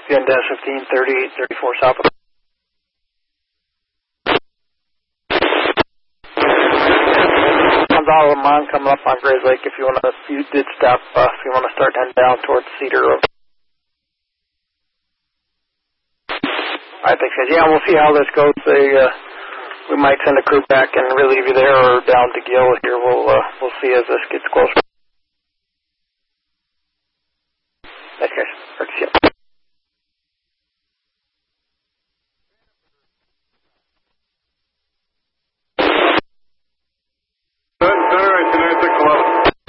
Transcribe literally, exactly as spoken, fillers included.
Again, dash fifteen, thirty-eight, thirty-four south. All of mine coming up on Grays Lake. If you want to, if you did stop, uh, if you want to start heading down towards Cedar Road. All right, thanks, guys. Yeah, we'll see how this goes. They, uh, we might send a crew back and relieve you there, or down to Gill here. We'll, uh, we'll see as this gets closer. Thanks, guys. Start to see you.